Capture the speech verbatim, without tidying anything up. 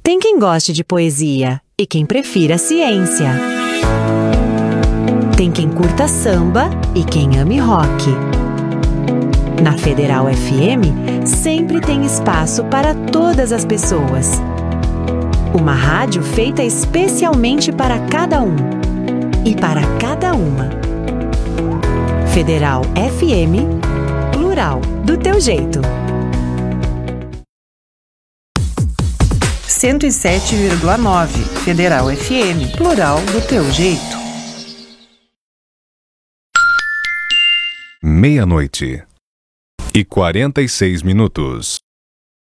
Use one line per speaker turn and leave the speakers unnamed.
Tem quem goste de poesia e quem prefira ciência. Tem quem curta samba e quem ame rock. Na Federal F M, sempre tem espaço para todas as pessoas. Uma rádio feita especialmente para cada um e para cada uma. Federal F M, plural, do teu jeito.
cento e sete vírgula nove, Federal F M, plural, do teu jeito.
Meia-noite e quarenta e seis minutos.